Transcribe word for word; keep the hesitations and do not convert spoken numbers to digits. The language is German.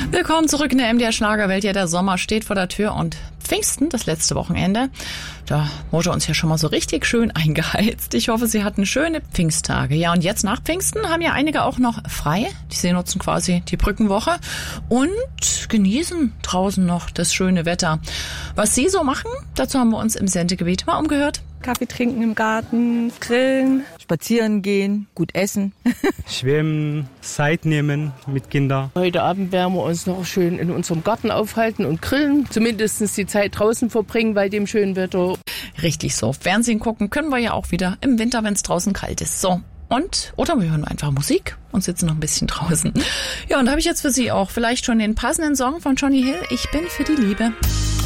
Willkommen zurück in der M D R Schlagerwelt. Ja, der Sommer steht vor der Tür und Pfingsten, das letzte Wochenende, da wurde uns ja schon mal so richtig schön eingeheizt. Ich hoffe, Sie hatten schöne Pfingsttage. Ja, und jetzt nach Pfingsten haben ja einige auch noch frei. Die nutzen quasi die Brückenwoche und genießen draußen noch das schöne Wetter. Was Sie so machen, dazu haben wir uns im Sendegebiet mal umgehört. Kaffee trinken im Garten, grillen, spazieren gehen, gut essen, schwimmen, Zeit nehmen mit Kindern. Heute Abend werden wir uns noch schön in unserem Garten aufhalten und grillen, zumindest die Zeit draußen verbringen bei dem schönen Wetter. Richtig so. Fernsehen gucken können wir ja auch wieder im Winter, wenn es draußen kalt ist. So. Und, oder wir hören einfach Musik und sitzen noch ein bisschen draußen. Ja, und da habe ich jetzt für Sie auch vielleicht schon den passenden Song von Johnny Hill. Ich bin für die Liebe.